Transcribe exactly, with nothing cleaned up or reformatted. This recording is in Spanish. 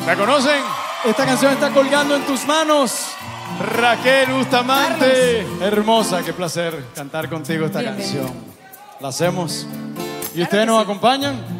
¿La conocen? Esta canción está colgando en tus manos. Raquel Bustamante. Carlos. Hermosa, qué placer cantar contigo esta Bienvenido. canción. La hacemos. ¿Y Claro ustedes que nos sí. acompañan?